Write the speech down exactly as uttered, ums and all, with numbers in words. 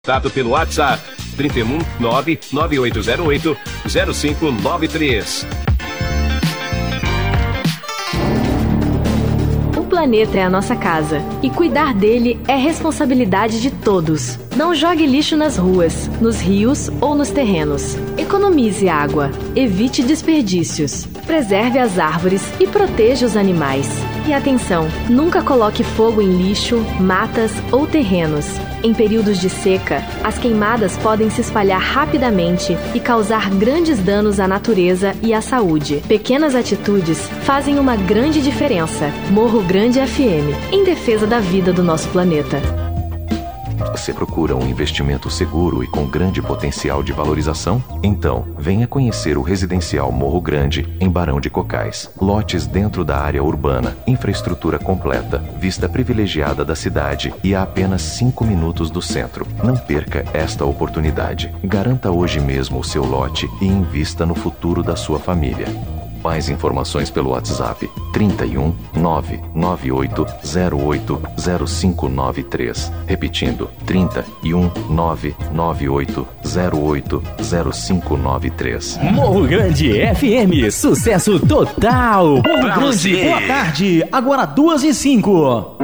Contato pelo WhatsApp trinta e um nove nove oito zero oito zero cinco nove três. O planeta é a nossa casa e cuidar dele é responsabilidade de todos. Não jogue lixo nas ruas, nos rios ou nos terrenos. Economize água, evite desperdícios, preserve as árvores e proteja os animais. E atenção, nunca coloque fogo em lixo, matas ou terrenos. Em períodos de seca, as queimadas podem se espalhar rapidamente e causar grandes danos à natureza e à saúde. Pequenas atitudes fazem uma grande diferença. Morro Grande F M, em defesa da vida do nosso planeta. Você procura um investimento seguro e com grande potencial de valorização? Então, venha conhecer o Residencial Morro Grande, em Barão de Cocais. Lotes dentro da área urbana, infraestrutura completa, vista privilegiada da cidade e a apenas cinco minutos do centro. Não perca esta oportunidade. Garanta hoje mesmo o seu lote e invista no futuro da sua família. Mais informações pelo WhatsApp trinta e um nove nove oito zero oito zero cinco nove três. Repetindo, trinta e um nove nove oito zero oito zero cinco nove três. Morro Grande F M, sucesso total! Morro Pra Grande, você. boa tarde, agora duas e cinco.